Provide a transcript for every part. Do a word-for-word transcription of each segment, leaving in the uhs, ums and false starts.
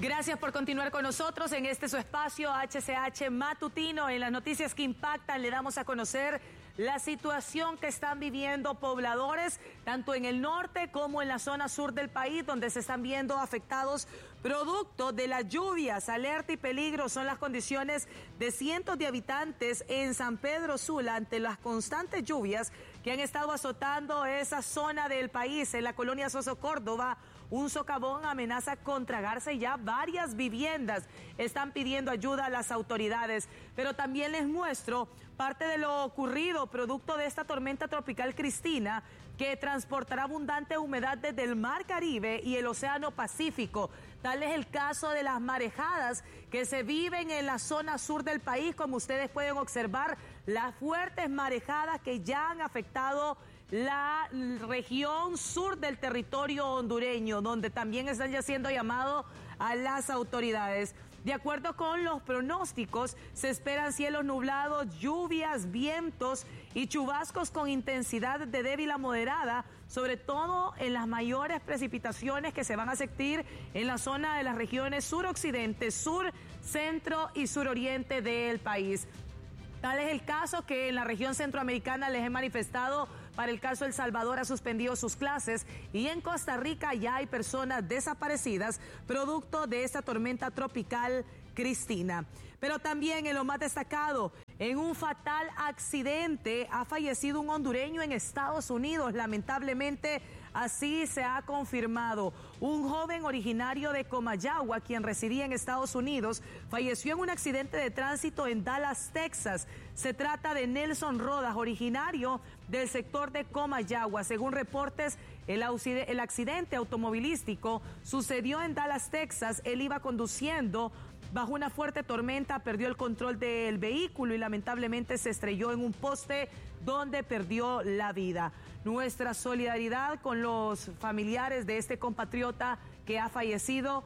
Gracias por continuar con nosotros en este su espacio H C H Matutino. En las noticias que impactan le damos a conocer la situación que están viviendo pobladores, tanto en el norte como en la zona sur del país, donde se están viendo afectados producto de las lluvias. Alerta y peligro son las condiciones de cientos de habitantes en San Pedro Sula ante las constantes lluvias que han estado azotando esa zona del país. En la colonia Soso Córdoba, un socavón amenaza con tragarse ya varias viviendas. Están pidiendo ayuda a las autoridades, pero también les muestro parte de lo ocurrido producto de esta tormenta tropical Cristina, que transportará abundante humedad desde el Mar Caribe y el Océano Pacífico. Tal es el caso de las marejadas que se viven en la zona sur del país. Como ustedes pueden observar, las fuertes marejadas que ya han afectado la región sur del territorio hondureño, donde también están ya siendo llamados a las autoridades. De acuerdo con los pronósticos, se esperan cielos nublados, lluvias, vientos y chubascos con intensidad de débil a moderada, sobre todo en las mayores precipitaciones que se van a sentir en la zona de las regiones suroccidente, sur, centro y suroriente del país. Tal es el caso que en la región centroamericana les he manifestado. Para el caso El Salvador ha suspendido sus clases y en Costa Rica ya hay personas desaparecidas producto de esta tormenta tropical Cristina. Pero también en lo más destacado, en un fatal accidente ha fallecido un hondureño en Estados Unidos. Lamentablemente así se ha confirmado. Un joven originario de Comayagua, quien residía en Estados Unidos, falleció en un accidente de tránsito en Dallas, Texas. Se trata de Nelson Rodas, originario del sector de Comayagua. Según reportes, el, el accidente automovilístico sucedió en Dallas, Texas. Él iba conduciendo bajo una fuerte tormenta, perdió el control del vehículo y lamentablemente se estrelló en un poste donde perdió la vida. Nuestra solidaridad con los familiares de este compatriota que ha fallecido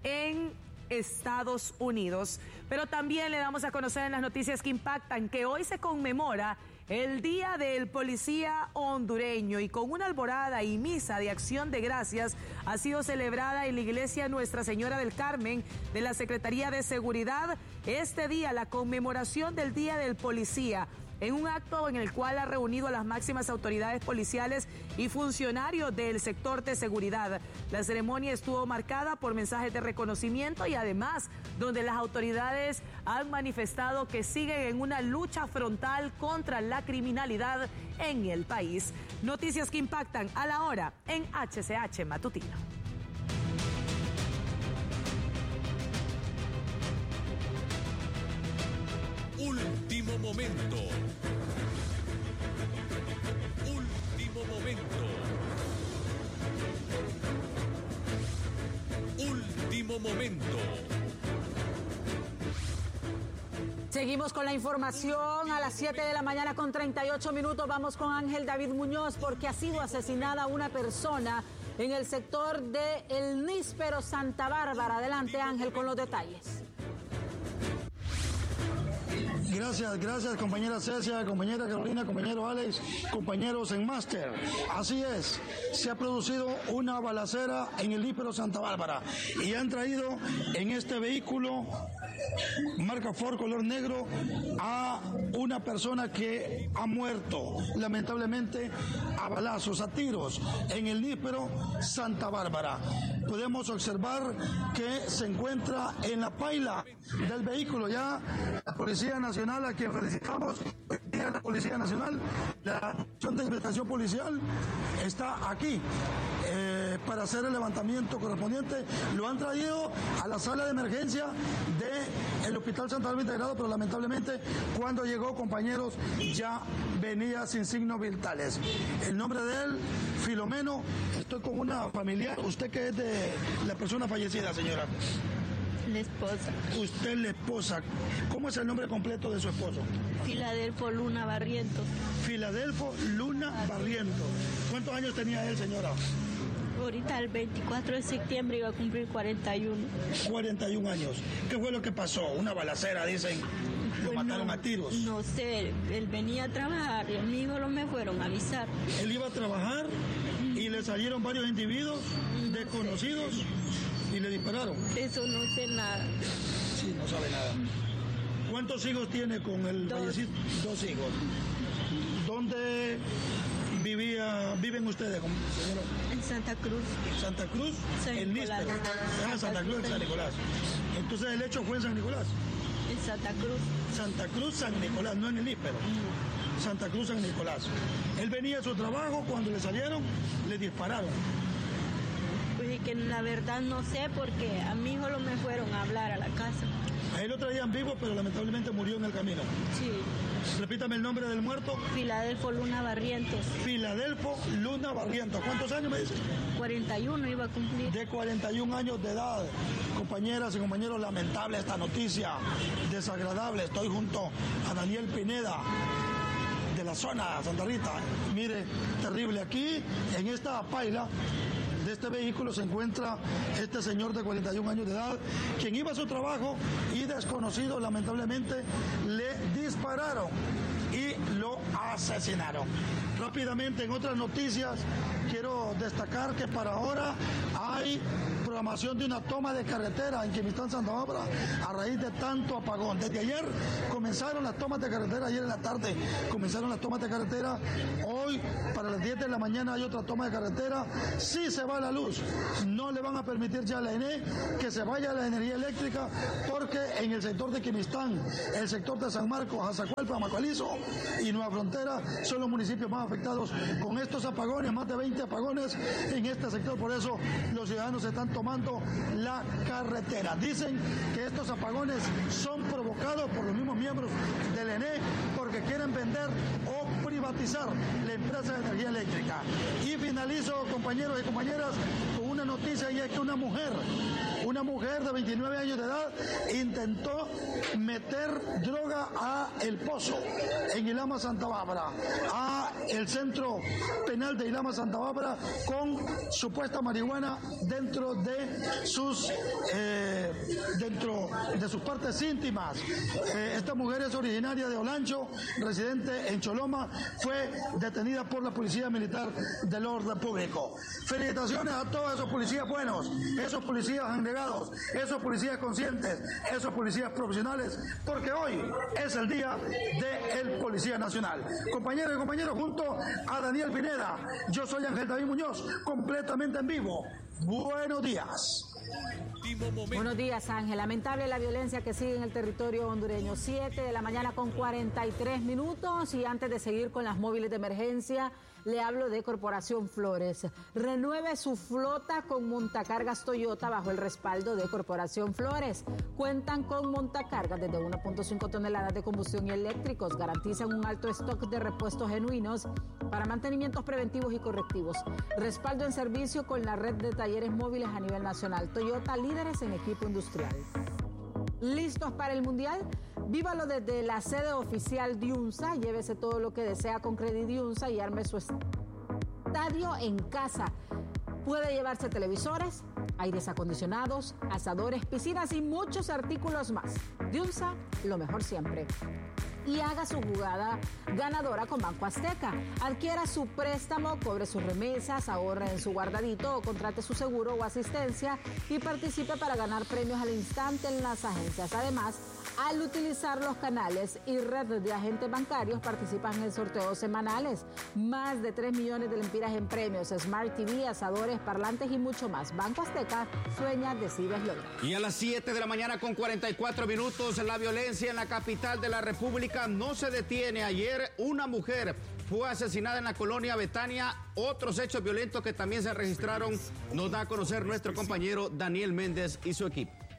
en Estados Unidos. Pero también le damos a conocer en las noticias que impactan que hoy se conmemora el Día del Policía Hondureño, y con una alborada y misa de acción de gracias ha sido celebrada en la iglesia Nuestra Señora del Carmen de la Secretaría de Seguridad este día, la conmemoración del Día del Policía, en un acto en el cual ha reunido a las máximas autoridades policiales y funcionarios del sector de seguridad. La ceremonia estuvo marcada por mensajes de reconocimiento y además donde las autoridades han manifestado que siguen en una lucha frontal contra la criminalidad en el país. Noticias que impactan a la hora en H C H Matutino. Último momento. Último momento. Último momento. Seguimos con la información a las siete de la mañana con treinta y ocho minutos. Vamos con Ángel David Muñoz porque ha sido asesinada una persona en el sector de El Níspero, Santa Bárbara. Adelante, Ángel, con los detalles. Gracias, gracias compañera Cecia, compañera Carolina, compañero Alex, compañeros en Máster. Así es, se ha producido una balacera en el Níspero Santa Bárbara y han traído en este vehículo marca Ford color negro a una persona que ha muerto lamentablemente a balazos, a tiros en el Níspero Santa Bárbara. Podemos observar que se encuentra en la paila del vehículo ya la Policía Nacional, a quien felicitamos, la Policía Nacional, la Dirección de Investigación Policial está aquí eh, para hacer el levantamiento correspondiente. Lo han traído a la sala de emergencia del Hospital Santa Bárbara Integrado, pero lamentablemente cuando llegó, compañeros, ya venía sin signos vitales. El nombre de él, Filomeno. Estoy con una familiar. ¿Usted qué es de la persona fallecida, señora? La esposa. Usted es la esposa. ¿Cómo es el nombre completo de su esposo? Filadelfo Luna Barrientos. Filadelfo Luna Barrientos. ¿Cuántos años tenía él, señora? Ahorita el veinticuatro de septiembre iba a cumplir cuarenta y uno. cuarenta y un años. ¿Qué fue lo que pasó? Una balacera, dicen. Lo Pues mataron no, a tiros. No sé, él venía a trabajar y a mi hijo lo me fueron a avisar. Él iba a trabajar y le salieron varios individuos no desconocidos. Sé. ¿Y le dispararon? Eso no sé nada. Sí, no sabe nada. ¿Cuántos hijos tiene con el Dos. fallecido? Dos hijos. ¿Dónde vivía, viven ustedes, señora? En Santa Cruz. Santa Cruz, San en Nicolás. Níspero. Ah, Santa Cruz, San Nicolás. Entonces el hecho fue en San Nicolás. En Santa Cruz. Santa Cruz, San Nicolás, no en el Níspero. Santa Cruz, San Nicolás. Él venía a su trabajo, cuando le salieron, le dispararon. Pues que la verdad no sé porque a mi hijo lo me fueron a hablar a la casa. A él lo traían vivo, pero lamentablemente murió en el camino. Sí. Repítame el nombre del muerto. Filadelfo Luna Barrientos. Filadelfo Luna Barrientos. ¿Cuántos años me dice? cuarenta y uno iba a cumplir. De cuarenta y un años de edad. Compañeras y compañeros, lamentable esta noticia. Desagradable. Estoy junto a Daniel Pineda, de la zona Santa Rita. Mire, terrible. Aquí, en esta paila de este vehículo, se encuentra este señor de cuarenta y un años de edad, quien iba a su trabajo y desconocidos lamentablemente le dispararon y lo asesinaron. Rápidamente, en otras noticias, quiero destacar que para ahora hay programación de una toma de carretera en Quimistán, Santa Bárbara, a raíz de tanto apagón. Desde ayer comenzaron las tomas de carretera, ayer en la tarde comenzaron las tomas de carretera, hoy para las diez de la mañana hay otra toma de carretera. Si se va la luz, no le van a permitir ya a la E N E que se vaya la energía eléctrica, porque en el sector de Quimistán, el sector de San Marcos, Azacualpa, Macualizo y Nueva Frontera son los municipios más afectados con estos apagones, más de veinte apagones en este sector. Por eso los ciudadanos están tomando la carretera. Dicen que estos apagones son provocados por los mismos miembros del E N E porque quieren vender o privatizar la empresa de energía eléctrica. Y finalizo, compañeros y compañeras, con una noticia, y es que una mujer, una mujer de veintinueve años de edad intentó meter droga a El Pozo, en Ilama, Santa Bárbara, a el centro penal de Ilama, Santa Bárbara, con supuesta marihuana dentro de sus eh, dentro de sus partes íntimas. Eh, esta mujer es originaria de Olancho, residente en Choloma, fue detenida por la Policía Militar del Orden Público. Felicitaciones a todos esos policías buenos, esos policías agregados, esos policías conscientes, esos policías profesionales, porque hoy es el día del Policía Nacional. Compañeros y compañeros, junto a Daniel Pineda, yo soy Ángel David Muñoz, completamente en vivo. Buenos días. Buenos días, Ángel. Lamentable la violencia que sigue en el territorio hondureño. siete de la mañana con cuarenta y tres minutos. Y antes de seguir con las móviles de emergencia, le hablo de Corporación Flores. Renueve su flota con montacargas Toyota bajo el respaldo de Corporación Flores. Cuentan con montacargas desde uno punto cinco toneladas de combustión y eléctricos. Garantizan un alto stock de repuestos genuinos para mantenimientos preventivos y correctivos. Respaldo en servicio con la red de talleres móviles a nivel nacional. Toyota, líderes en equipo industrial. ¿Listos para el Mundial? Vívalo desde la sede oficial de UNSA. Llévese todo lo que desea con Credit UNSA y arme su estadio en casa. Puede llevarse televisores, aires acondicionados, asadores, piscinas y muchos artículos más. De UNSA, lo mejor siempre. Y haga su jugada ganadora con Banco Azteca. Adquiera su préstamo, cobre sus remesas, ahorre en su guardadito o contrate su seguro o asistencia y participe para ganar premios al instante en las agencias. Además, al utilizar los canales y redes de agentes bancarios, participan en sorteos semanales. Más de tres millones de lempiras en premios, Smart T V, asadores, parlantes y mucho más. Banco Azteca, sueña, decides lograr. Y a las siete de la mañana con cuarenta y cuatro minutos, la violencia en la capital de la República no se detiene. Ayer una mujer fue asesinada en la colonia Betania. Otros hechos violentos que también se registraron nos da a conocer nuestro compañero Daniel Méndez y su equipo.